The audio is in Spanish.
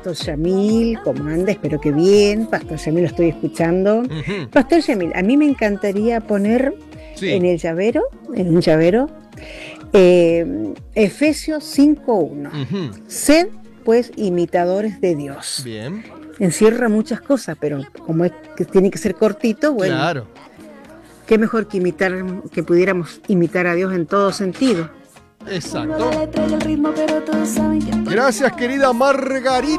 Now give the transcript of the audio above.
Pastor Yamil, ¿cómo anda? Espero que bien. Pastor Yamil, lo estoy escuchando. Pastor Yamil, a mí me encantaría poner en un llavero, Efesios 5:1. Sed, pues, imitadores de Dios. Bien. Encierra muchas cosas, pero como es que tiene que ser cortito, bueno. Claro. Qué mejor que pudiéramos imitar a Dios en todo sentido. Exacto. Gracias, querida Margarita.